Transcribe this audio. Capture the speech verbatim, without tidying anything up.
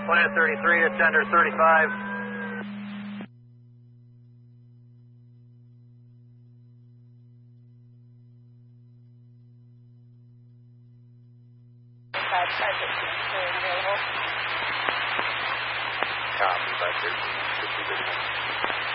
Planet thirty-three to tender thirty-five. Five, five, fifteen, clear and available. Copy, five thirteen, fifty, thirty-one.